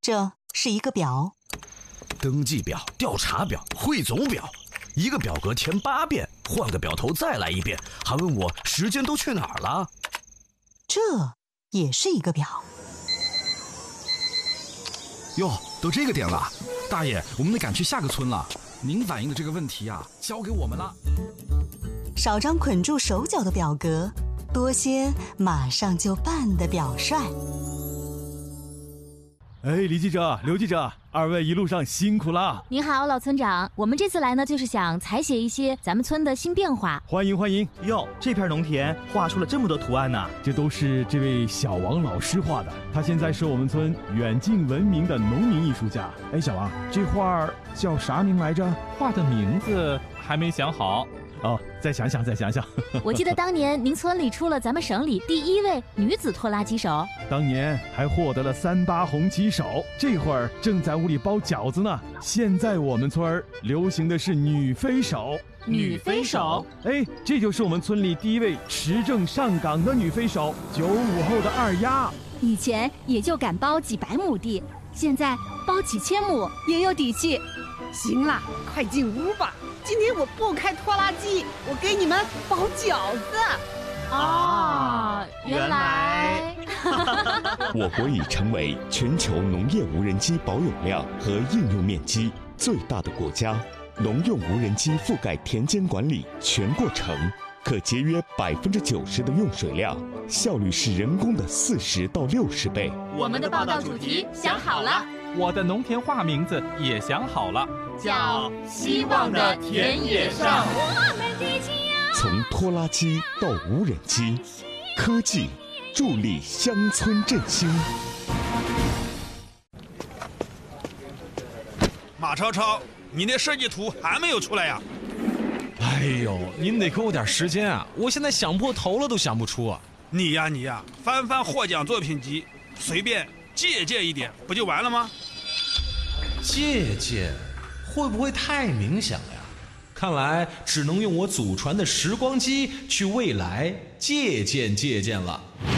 这是一个表， 登记表、调查表、汇总表，一个表格填8遍，换个表头再来1遍，还问我时间都去哪儿了。 这也是一个表。 哟，都这个点了，大爷，我们得赶去下个村了。您反映的这个问题啊，交给我们了。 少张捆住手脚的表格，多些马上就办的表率。 哎，李记者、刘记者，二位一路上辛苦了。 您好，老村长，我们这次来呢，就是想采写一些咱们村的新变化。 欢迎欢迎。 哟，这片农田画出了这么多图案呢， 这都是这位小王老师画的，他现在是我们村远近闻名的农民艺术家。哎，小王，这画叫啥名来着？ 画的名字还没想好。 哦，再想想。 我记得当年您村里出了咱们省里第1位女子拖拉机手， 当年还获得了3·8红旗手，这会儿正在屋里包饺子呢。现在我们村儿流行的是女飞手。 女飞手？ 哎，这就是我们村里第1位持证上岗的女飞手，95后的二丫。 以前也就敢包几百亩地，现在包几千亩也有底气。 行了，快进屋吧。今天我不开拖拉机，我给你们包饺子。 哦，原来我国已成为全球农业无人机保有量和应用面积最大的国家。农用无人机覆盖田间管理全过程，可节约90%的用水量，效率是人工的40到60倍。 我们的报道主题想好了， 我的农田画名字也想好了， 叫希望的田野上。 从拖拉机到无人机，科技助力乡村振兴。 马超超，你那设计图还没有出来呀？ 哎呦，您得给我点时间啊！我现在想破头了都想不出啊！ 你呀，翻获奖作品集，随便借鉴一点，不就完了吗？ 借鉴会不会太冥想了呀？看来只能用我祖传的时光机去未来借鉴了。